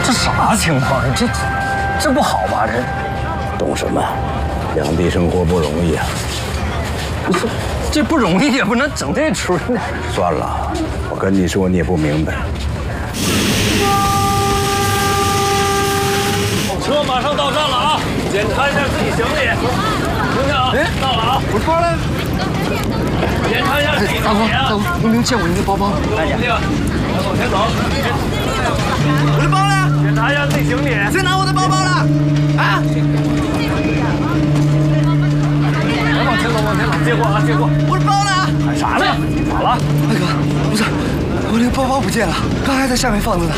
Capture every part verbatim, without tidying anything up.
这啥情况？这这不好吧？这懂什么？两地生活不容易啊！ 这这不容易，也不能整这出。 算了，我跟你说你也不明白。 车马上到站了啊！检查一下自己行李。听听啊，哎，到了啊！ 我的包呢？ 检查一下自己行李啊！ 大哥，你没有见过你的包包？ 听听，往前走。 我的包呢？ 检查一下自己行李。 谁拿我的包包了？啊！ 往前走，往前走，接过啊，接过。 我的包呢？ 喊啥呢？咋了？ 大哥，不是，我那个包包不见了，刚还在下面放着呢。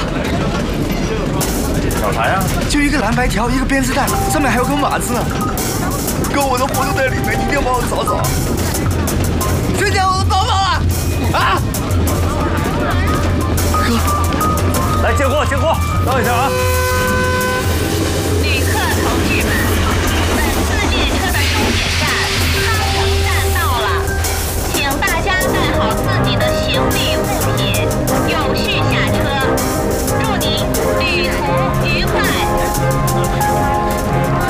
找啥呀？ 就一个蓝白条，一个编织袋，上面还有个码字呢。哥，我的活都在里面，你一定要帮我找找。谁捡我的包包了？啊！ 哥，来接货，接货，等一下啊。